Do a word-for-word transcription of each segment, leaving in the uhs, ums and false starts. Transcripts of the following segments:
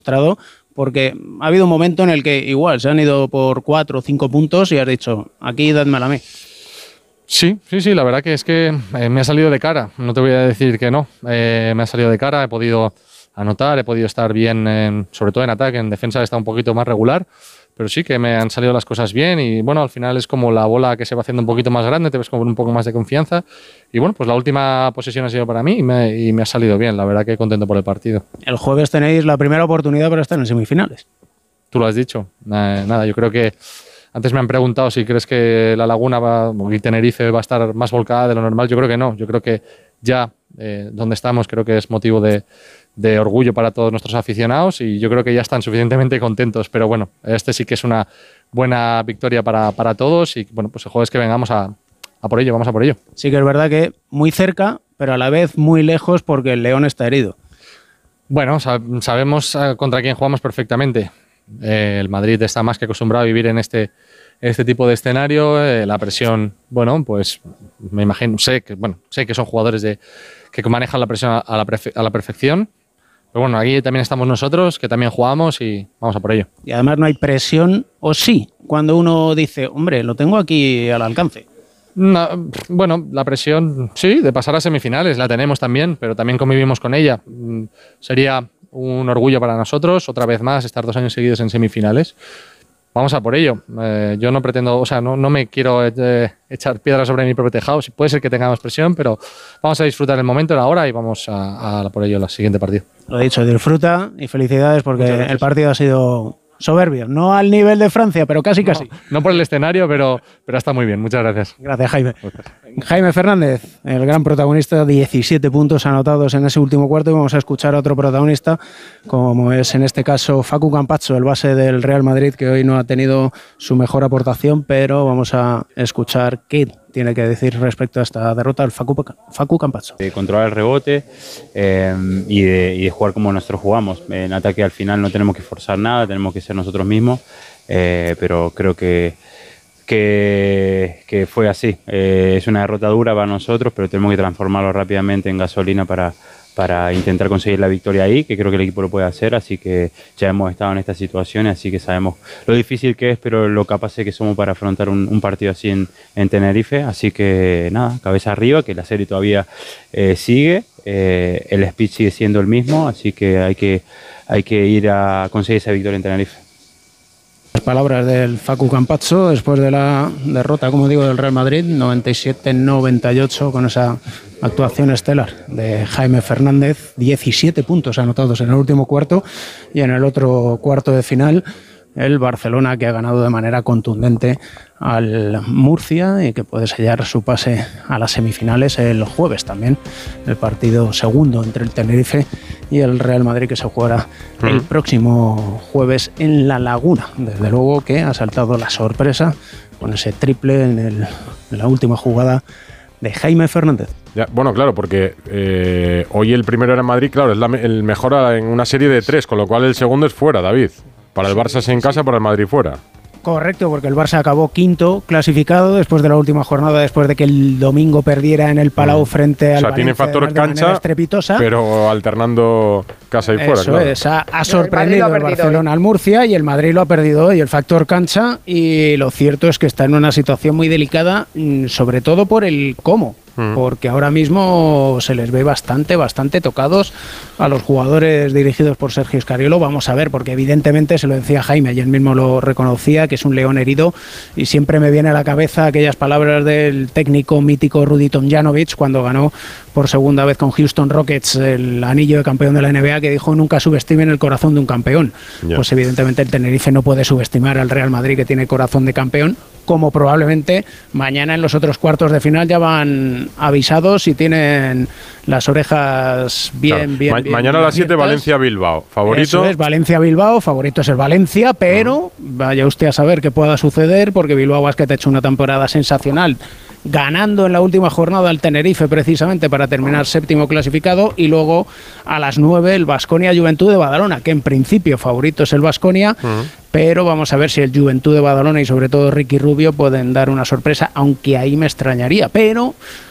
demostrado, porque ha habido un momento en el que igual se han ido por cuatro o cinco puntos y has dicho, aquí dadmela a mí. Sí, sí, sí, la verdad que es que eh, me ha salido de cara, no te voy a decir que no, eh, me ha salido de cara, he podido anotar, he podido estar bien, en, sobre todo en ataque, en defensa está un poquito más regular, pero sí que me han salido las cosas bien y bueno, al final es como la bola que se va haciendo un poquito más grande, te ves con un poco más de confianza y bueno, pues la última posesión ha sido para mí y me, y me ha salido bien, la verdad que contento por el partido. El jueves tenéis la primera oportunidad para estar en semifinales. Tú lo has dicho, eh, nada, yo creo que antes me han preguntado si crees que La Laguna va, y Tenerife va a estar más volcada de lo normal, yo creo que no, yo creo que ya eh, donde estamos creo que es motivo de de orgullo para todos nuestros aficionados y yo creo que ya están suficientemente contentos, pero bueno, este sí que es una buena victoria para, para todos y bueno, pues el jueves que vengamos a, a por ello, vamos a por ello. Sí que es verdad que muy cerca, pero a la vez muy lejos porque el León está herido. Bueno, sab- sabemos contra quién jugamos perfectamente. Eh, el Madrid está más que acostumbrado a vivir en este, este tipo de escenario, eh, la presión, bueno, pues me imagino, sé que, bueno, sé que son jugadores de, que manejan la presión a la, prefe- a la perfección. Pero bueno, aquí también estamos nosotros, que también jugamos y vamos a por ello. Y además no hay presión, o sí, cuando uno dice, hombre, lo tengo aquí al alcance. No, bueno, la presión, sí, de pasar a semifinales, la tenemos también, pero también convivimos con ella. Mm, Sería un orgullo para nosotros, otra vez más, estar dos años seguidos en semifinales. Vamos a por ello. Eh, yo no pretendo, o sea, no, no me quiero eh, echar piedras sobre mi propio tejado. Puede ser que tengamos presión, pero vamos a disfrutar el momento, la hora y vamos a, a por ello el siguiente partido. Lo dicho, disfruta y felicidades porque el partido ha sido soberbio. No al nivel de Francia, pero casi, casi. No, no por el escenario, pero, pero está muy bien. Muchas gracias. Gracias, Jaime. Jaime Fernández, el gran protagonista, diecisiete puntos anotados en ese último cuarto y vamos a escuchar a otro protagonista, como es en este caso Facu Campazzo, el base del Real Madrid, que hoy no ha tenido su mejor aportación, pero vamos a escuchar qué tiene que decir respecto a esta derrota el Facu, Facu Campazzo. De controlar el rebote eh, y, de, y de jugar como nosotros jugamos. En ataque al final no tenemos que forzar nada, tenemos que ser nosotros mismos, eh, pero creo que Que, que fue así. Eh, es una derrota dura para nosotros, pero tenemos que transformarlo rápidamente en gasolina para, para intentar conseguir la victoria ahí, que creo que el equipo lo puede hacer, así que ya hemos estado en estas situaciones, así que sabemos lo difícil que es, pero lo capaces que somos para afrontar un, un partido así en, en Tenerife, así que nada, cabeza arriba, que la serie todavía eh, sigue, eh, el speech sigue siendo el mismo, así que hay que, hay que ir a conseguir esa victoria en Tenerife. Las palabras del Facu Campazzo después de la derrota, como digo, del Real Madrid, noventa y siete noventa y ocho, con esa actuación estelar de Jaime Fernández, diecisiete puntos anotados en el último cuarto y en el otro cuarto de final el Barcelona, que ha ganado de manera contundente al Murcia y que puede sellar su pase a las semifinales el jueves también, el partido segundo entre el Tenerife y el Real Madrid, que se jugará mm. el próximo jueves en La Laguna. Desde luego que ha saltado la sorpresa con ese triple en, el, en la última jugada de Jaime Fernández. Ya, bueno, claro, porque eh, hoy el primero era en Madrid, claro, es la, el mejor en una serie de tres, con lo cual el segundo es fuera, David. Para el Barça es en casa, para el Madrid fuera. Correcto, porque el Barça acabó quinto clasificado después de la última jornada, después de que el domingo perdiera en el Palau frente al Valencia. O sea, tiene factor cancha, pero alternando casa y Eso fuera. Claro. Es, ha, ha sorprendido el, el Barcelona hoy. Al Murcia y el Madrid lo ha perdido hoy, el factor cancha, y lo cierto es que está en una situación muy delicada, sobre todo por el cómo. Porque ahora mismo se les ve bastante, bastante tocados a los jugadores dirigidos por Sergio Scariolo. Vamos a ver, porque evidentemente se lo decía Jaime y él mismo lo reconocía, que es un león herido, y siempre me viene a la cabeza aquellas palabras del técnico mítico Rudy Tomjanovic cuando ganó por segunda vez con Houston Rockets el anillo de campeón de la N B A, que dijo: nunca subestimen el corazón de un campeón. Yeah. Pues evidentemente el Tenerife no puede subestimar al Real Madrid, que tiene corazón de campeón, como probablemente mañana en los otros cuartos de final ya van avisados y tienen las orejas bien, claro. bien, Ma bien Mañana bien a las siete Valencia-Bilbao. Favorito. Eso es, Valencia-Bilbao, favorito es el Valencia, pero uh-huh. vaya usted a saber qué pueda suceder, porque Bilbao Basket ha hecho una temporada sensacional, ganando en la última jornada al Tenerife precisamente para terminar séptimo clasificado, y luego a las nueve el Baskonia Juventud de Badalona, que en principio favorito es el Baskonia, uh-huh. pero vamos a ver si el Juventud de Badalona y sobre todo Ricky Rubio pueden dar una sorpresa, aunque ahí me extrañaría, pero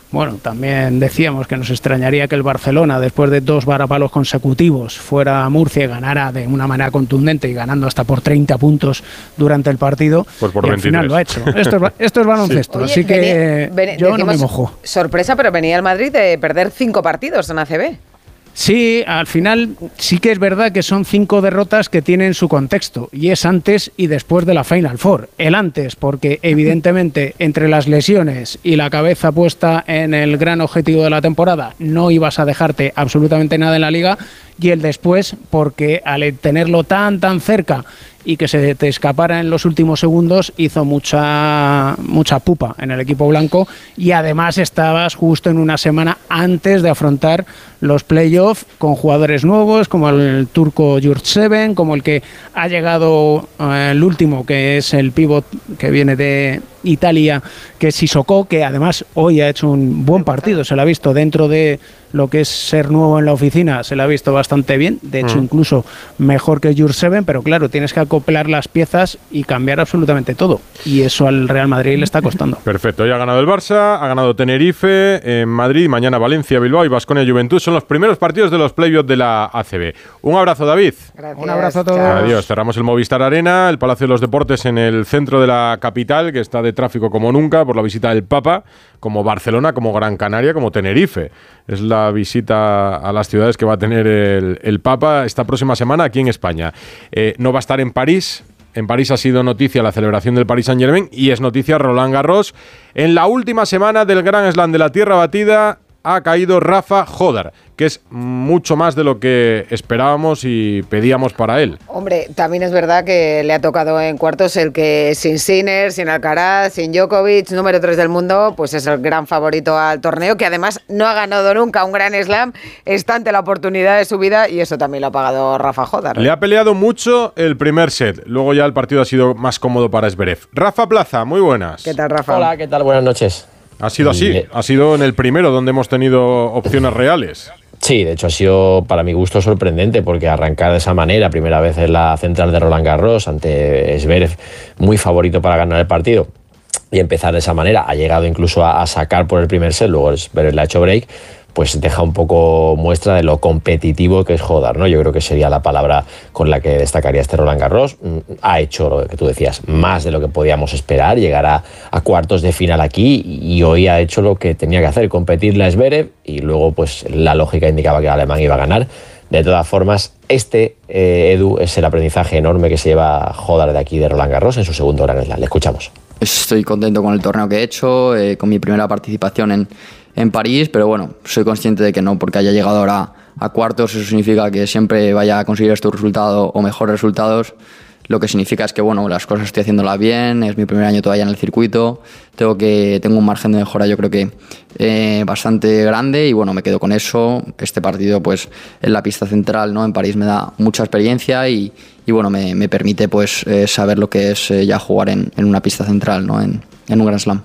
Bueno, también decíamos que nos extrañaría que el Barcelona, después de dos varapalos consecutivos, fuera a Murcia y ganara de una manera contundente y ganando hasta por treinta puntos durante el partido. Pues por y al veintitrés. final lo ha hecho. Esto es, esto es baloncesto, sí. Oye, así que venía, ven, yo no me mojo. Sorpresa, pero venía el Madrid de perder cinco partidos en A C B. Sí, al final sí que es verdad que son cinco derrotas que tienen su contexto y es antes y después de la Final Four. El antes porque evidentemente entre las lesiones y la cabeza puesta en el gran objetivo de la temporada no ibas a dejarte absolutamente nada en la liga, y el después porque al tenerlo tan tan cerca y que se te escapara en los últimos segundos hizo mucha mucha pupa en el equipo blanco, y además estabas justo en una semana antes de afrontar los playoffs con jugadores nuevos como el turco Jurtseven, como el que ha llegado eh, el último, que es el pívot que viene de Italia, que es Sissoko, que además hoy ha hecho un buen partido, se lo ha visto dentro de lo que es ser nuevo en la oficina, se lo ha visto bastante bien, de hecho mm. incluso mejor que Jurtseven, pero claro, tienes que acoplar las piezas y cambiar absolutamente todo, y eso al Real Madrid le está costando. Perfecto, hoy ha ganado el Barça, ha ganado Tenerife en Madrid, mañana Valencia, Bilbao y Baskonia Juventud, son los primeros partidos de los playoffs de la A C B. Un abrazo, David. Gracias. Un abrazo a todos. Adiós, cerramos el Movistar Arena, el Palacio de los Deportes en el centro de la capital, que está de tráfico como nunca por la visita del Papa, como Barcelona, como Gran Canaria, como Tenerife. Es la visita a las ciudades que va a tener el, el Papa esta próxima semana aquí en España. Eh, no va a estar en París. En París ha sido noticia la celebración del Paris Saint-Germain y es noticia Roland Garros. En la última semana del Grand Slam de la Tierra Batida ha caído Rafa Jodar, que es mucho más de lo que esperábamos y pedíamos para él. Hombre, también es verdad que le ha tocado en cuartos el que sin Sinner, sin Alcaraz, sin Djokovic, número tres del mundo, pues es el gran favorito al torneo, que además no ha ganado nunca un Grand Slam, está ante la oportunidad de su vida, y eso también lo ha pagado Rafa Jodar. Le ha peleado mucho el primer set, luego ya el partido ha sido más cómodo para Zverev. Rafa Plaza, muy buenas. ¿Qué tal, Rafa? Hola, ¿qué tal? Buenas noches. Ha sido así, ha sido en el primero donde hemos tenido opciones reales. Sí, de hecho ha sido para mi gusto sorprendente, porque arrancar de esa manera, primera vez en la central de Roland Garros ante Zverev, muy favorito para ganar el partido, y empezar de esa manera, ha llegado incluso a, a sacar por el primer set, luego Zverev le ha hecho break, pues deja un poco muestra de lo competitivo que es Jodar, ¿no? Yo creo que sería la palabra con la que destacaría este Roland Garros. Ha hecho lo que tú decías, más de lo que podíamos esperar, llegar a, a cuartos de final aquí, y hoy ha hecho lo que tenía que hacer, competirle a Zverev, y luego pues la lógica indicaba que el alemán iba a ganar. De todas formas, este, eh, Edu, es el aprendizaje enorme que se lleva Jodar de aquí de Roland Garros en su segundo Grand Slam. Le escuchamos. Estoy contento con el torneo que he hecho, eh, con mi primera participación en en París, pero bueno, soy consciente de que no, porque haya llegado ahora a cuartos, eso significa que siempre vaya a conseguir estos resultados o mejores resultados. Lo que significa es que bueno, las cosas estoy haciéndolas bien, es mi primer año todavía en el circuito, tengo, que, tengo un margen de mejora yo creo que eh, bastante grande, y bueno, me quedo con eso. Este partido pues en la pista central, ¿no? En París me da mucha experiencia y, y bueno, me, me permite pues eh, saber lo que es eh, ya jugar en, en una pista central, ¿no? En, en un Grand Slam.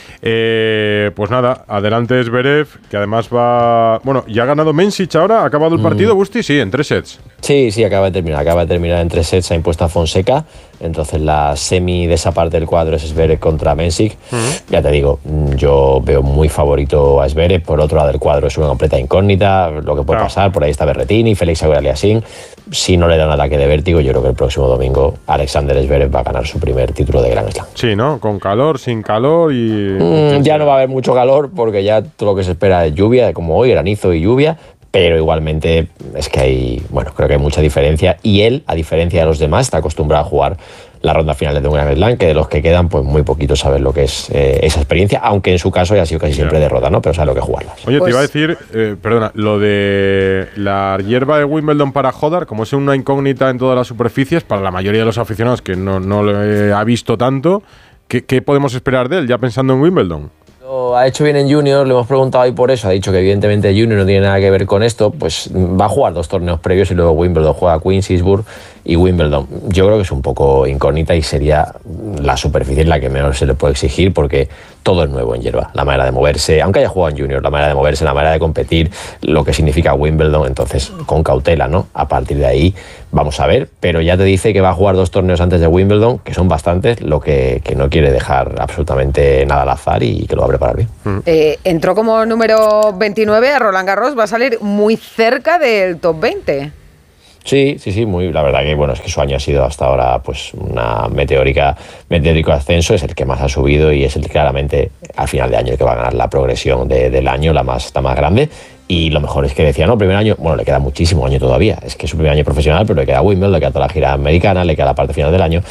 Eh, pues nada, adelante Zverev, que además va... Bueno, ¿ya ha ganado Mensich ahora? ¿Ha acabado el partido, mm. Busti? Sí, en tres sets. Sí, sí, acaba de terminar. Acaba de terminar en tres sets, ha impuesto a Fonseca. Entonces la semi de esa parte del cuadro es Zverev contra Mensich. Mm. Ya te digo, yo veo muy favorito a Zverev. Por otro lado del cuadro es una completa incógnita, lo que puede claro. pasar. Por ahí está Berrettini, Félix Auger-Aliassime. Si no le da un ataque de vértigo, yo creo que el próximo domingo Alexander Zverev va a ganar su primer título de Grand Slam. Sí, ¿no? Con calor, sin calor y... Mm, ya no va a haber mucho calor, porque ya todo lo que se espera es lluvia, como hoy, granizo y lluvia. Pero igualmente es que hay, bueno, creo que hay mucha diferencia, y él, a diferencia de los demás, está acostumbrado a jugar la ronda final de un Grand Slam, que de los que quedan, pues muy poquitos saben lo que es eh, esa experiencia, aunque en su caso haya sido casi siempre derrota, ¿no? Pero sabe lo que es jugarlas. Oye, pues... te iba a decir, eh, perdona, lo de la hierba de Wimbledon para Jodar, como es una incógnita en todas las superficies, para la mayoría de los aficionados que no, no lo eh, ha visto tanto, ¿qué, ¿qué podemos esperar de él, ya pensando en Wimbledon? Ha hecho bien en Junior, le hemos preguntado ahí por eso, ha dicho que evidentemente Junior no tiene nada que ver con esto, pues va a jugar dos torneos previos y luego Wimbledon, juega Queens, Innsbruck y Wimbledon. Yo creo que es un poco incógnita y sería la superficie en la que menos se le puede exigir, porque todo es nuevo en hierba, la manera de moverse, aunque haya jugado en junior, la manera de moverse, la manera de competir, lo que significa Wimbledon, entonces con cautela, ¿no? A partir de ahí vamos a ver, pero ya te dice que va a jugar dos torneos antes de Wimbledon, que son bastantes, lo que, que no quiere dejar absolutamente nada al azar y que lo va a preparar bien. Eh, entró como número veintinueve a Roland Garros, va a salir muy cerca del top veinte. Sí, sí, sí, muy, la verdad que bueno, es que su año ha sido hasta ahora pues una meteórica, meteórico ascenso, es el que más ha subido y es el claramente al final de año el que va a ganar la progresión de, del año, la más, la más grande. Y lo mejor es que decía, no, primer año, bueno, le queda muchísimo año todavía, es que es su primer año profesional, pero le queda Wimbledon, le queda toda la gira americana, le queda la parte final del año,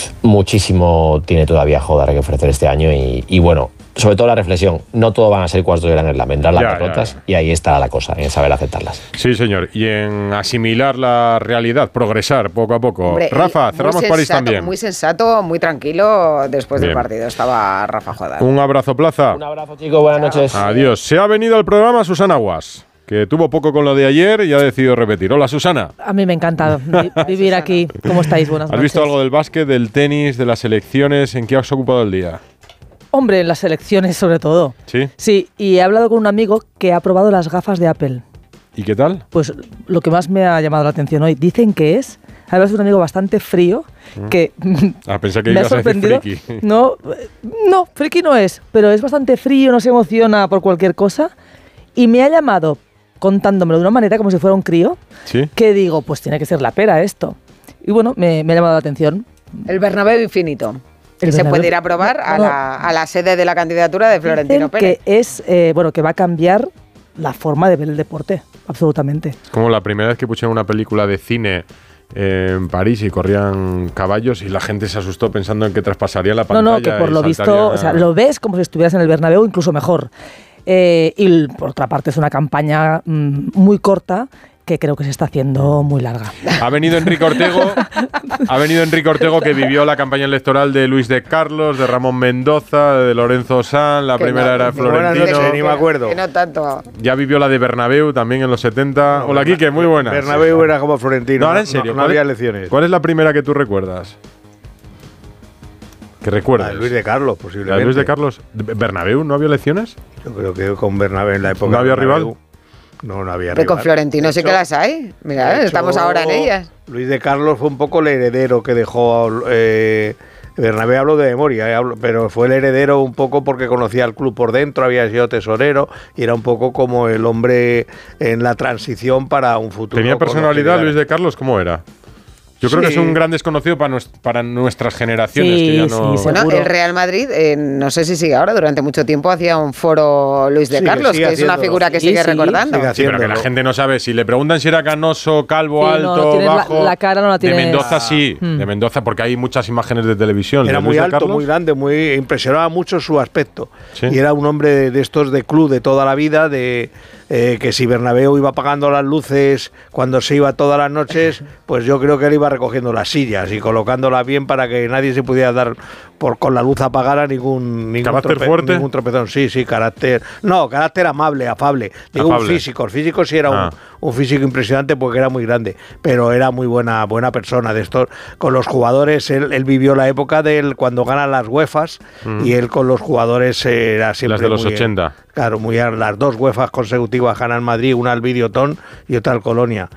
muchísimo tiene todavía Jodar que ofrecer este año y, y bueno, sobre todo la reflexión, no todo van a ser cuartos de Gran Slam, vendrán las Ya, derrotas ya, ya. y ahí estará la cosa, en saber aceptarlas. Sí, señor. Y en asimilar la realidad, progresar poco a poco. Hombre, Rafa, y cerramos muy París sensato, también. Muy sensato, muy tranquilo después Bien. del partido. Estaba Rafa Jodar. Un abrazo, Plaza. Un abrazo, chicos, buenas noches. Adiós. Se ha venido al programa Susana Guas, que tuvo poco con lo de ayer y ha decidido repetir. Hola, Susana. A mí me ha encantado vi- vivir aquí. ¿Cómo estáis? Buenas ¿Has noches. visto algo del básquet, del tenis, de las elecciones? ¿En qué has ocupado el día? Hombre, en las elecciones sobre todo. ¿Sí? Sí, y he hablado con un amigo que ha probado las gafas de Apple. ¿Y qué tal? Pues lo que más me ha llamado la atención hoy, dicen que es, además es un amigo bastante frío, que Ah, pensé que me ha ibas a decir sorprendido. friki. No, eh, no, friki no es, pero es bastante frío, no se emociona por cualquier cosa. Y me ha llamado contándomelo de una manera como si fuera un crío, ¿Sí? que digo, pues tiene que ser la pera esto. Y bueno, me, me ha llamado la atención. El Bernabéu infinito. El Se Bernabéu. puede ir a probar a No, no. la, a la sede de la candidatura de Florentino Dicen Pérez. que es, eh, bueno, que va a cambiar la forma de ver el deporte, absolutamente. Es como la primera vez que pusieron una película de cine eh, en París y corrían caballos y la gente se asustó pensando en que traspasaría la No, pantalla. no, que por y lo visto, saltaría- o sea, lo ves como si estuvieras en el Bernabéu, incluso mejor. Eh, y por otra parte es una campaña mm, muy corta que creo que se está haciendo muy larga. Ha venido Enrique Ortego, ha venido Enrique Ortego que vivió la campaña electoral de Luis de Carlos, de Ramón Mendoza, de Lorenzo Sanz, la Que primera no, era de que buenas Florentino. noches, ni que me no- acuerdo. Que no tanto. Ya vivió la de Bernabéu también en los setenta. Hola, Quique, muy buena. Bernabéu era como Florentino. No, ahora en serio. No, no ¿cuál había es- elecciones. ¿Cuál es la primera que tú recuerdas? ¿Que La recuerdas? de Luis de Carlos, ¿La posiblemente. de Luis de Carlos? ¿De ¿Bernabéu no había elecciones? Yo creo que con Bernabéu en la época. ¿No había de Bernabéu, rival? No, no había Pero rival. con Florentino De sí hecho- que las hay. Mira, de estamos hecho, ahora en ellas. Luis de Carlos fue un poco el heredero que dejó. Eh, Bernabéu hablo de memoria, eh, hablo- pero fue el heredero un poco porque conocía al club por dentro, había sido tesorero y era un poco como el hombre en la transición para un futuro. ¿Tenía con los personalidad que Luis de Carlos? ¿Cómo era? Yo creo que es Sí. un gran desconocido para, nues- para nuestras generaciones. Sí, que ya sí, no... sí. Bueno, Seguro. el Real Madrid, eh, no sé si sigue ahora, durante mucho tiempo hacía un foro Luis de Sigue, Carlos, sigue que es una haciéndolo. figura que Sí, sigue sí, recordando. sigue Sí, pero que la haciéndolo. gente no sabe. Si le preguntan si era canoso, calvo, Sí, no, alto, no tienes la- bajo. la cara no la De tienes. Mendoza sí, Mm. de Mendoza, porque hay muchas imágenes de televisión. Era de muy Luis de alto, Carlos. muy grande, muy impresionaba mucho su aspecto. Sí. Y era un hombre de, de estos de club de toda la vida, de eh, que si Bernabéu iba apagando las luces cuando se iba todas las noches, pues yo creo que él iba recogiendo las sillas y colocándolas bien para que nadie se pudiera dar por con la luz apagada ningún ningún, ¿Carácter fuerte? ningún tropezón. Sí, sí, carácter. No, carácter amable, afable. Digo Afable. un físico. El físico sí era Ah. un, un físico impresionante porque era muy grande, pero era muy buena buena persona de estos con los jugadores. Él, él vivió la época de él cuando ganan las UEFAs y él con los jugadores era siempre Las de los muy, ochenta. Claro, muy a- las dos UEFAs consecutivas ganan Madrid, una al Videotón y otra al Colonia.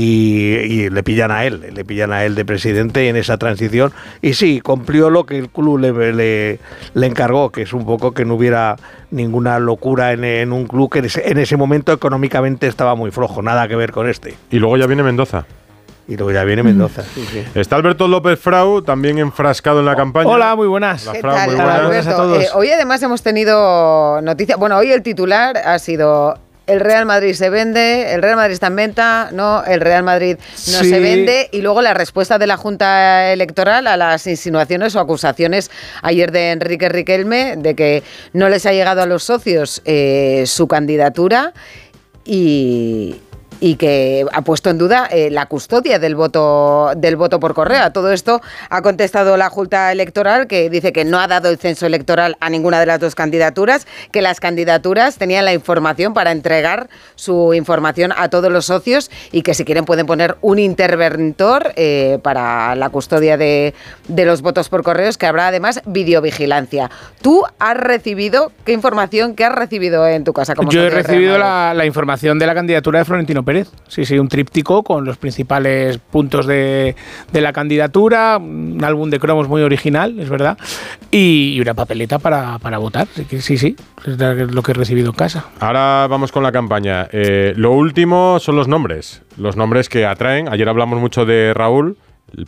Y, y le pillan a él, le pillan a él de presidente en esa transición. Y sí, cumplió lo que el club le, le, le encargó, que es un poco que no hubiera ninguna locura en, en un club que en ese, en ese momento económicamente estaba muy flojo, nada que ver con este. Y luego ya viene Mendoza. Y luego ya viene Mendoza. Sí, sí. Está Alberto López Frau, también enfrascado en la campaña. Hola, muy buenas. Hola, ¿Qué Frau, tal, muy buenas. buenas a Alberto? todos. Eh, hoy además hemos tenido noticias. Bueno, hoy el titular ha sido: el Real Madrid se vende, el Real Madrid está en venta, no, el Real Madrid no Sí. se vende. Y luego la respuesta de la Junta Electoral a las insinuaciones o acusaciones ayer de Enrique Riquelme de que no les ha llegado a los socios eh, su candidatura y... y que ha puesto en duda eh, la custodia del voto, del voto por correo. A todo esto ha contestado la Junta Electoral, que dice que no ha dado el censo electoral a ninguna de las dos candidaturas, que las candidaturas tenían la información para entregar su información a todos los socios y que si quieren pueden poner un interventor eh, para la custodia de, de los votos por correos, que habrá además videovigilancia. ¿Tú has recibido, qué información que has recibido en tu casa? Como Yo he recibido la, la información de la candidatura de Florentino Pérez. Sí, sí, un tríptico con los principales puntos de, de la candidatura, un álbum de cromos muy original, es verdad, y, y una papeleta para, para votar. Sí, que, sí, sí, es lo que he recibido en casa. Ahora vamos con la campaña. Eh, lo último son los nombres, los nombres que atraen. Ayer hablamos mucho de Raúl,